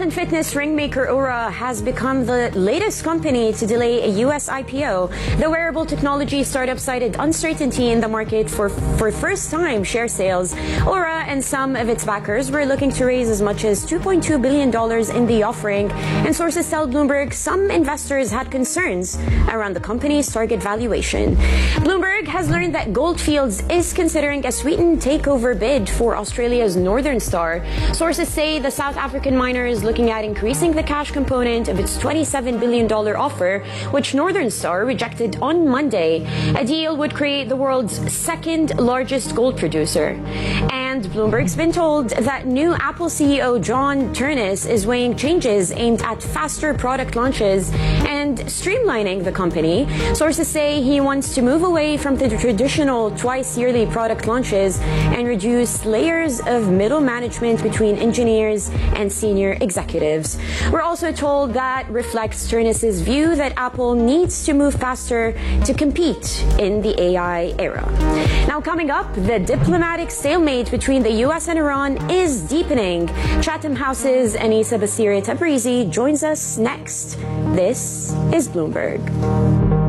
and fitness ringmaker Oura has become the latest company to delay a U.S. IPO. The wearable technology startup cited uncertainty in the market for first-time share sales. Oura and some of its backers were looking to raise as much as $2.2 billion in the offering, and sources tell Bloomberg some investors had concerns around the company's target valuation. Bloomberg has learned that Gold Fields is considering a sweetened takeover bid for Australia's Northern Star. Sources say the South African miner is looking at increasing the cash component of its $27 billion offer, which Northern Star rejected on Monday. A deal would create the world's second largest gold producer. And Bloomberg's been told that new Apple CEO John Ternus is weighing changes aimed at faster product launches and streamlining the company. Sources say he wants to move away from the traditional twice-yearly product launches and reduce layers of middle management between engineers and senior executives. We're also told that reflects Ternus's view that Apple needs to move faster to compete in the AI era. Now, coming up, the diplomatic stalemate between the U.S. and Iran is deepening. Chatham House's Anissa Basiri Tabrizi joins us next. This is Bloomberg.